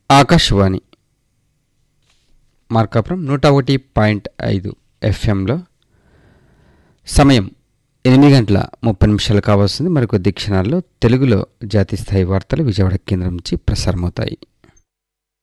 ఆకాశవాణి మార్కాపురం 101.5 ఎఫ్ఎంలో సమయం 8:30 కావస్తుంది. మరికొద్ది క్షణాల్లో తెలుగులో జాతీయ స్థాయి వార్తలు విజయవాడ కేంద్రం నుంచి ప్రసారమవుతాయి.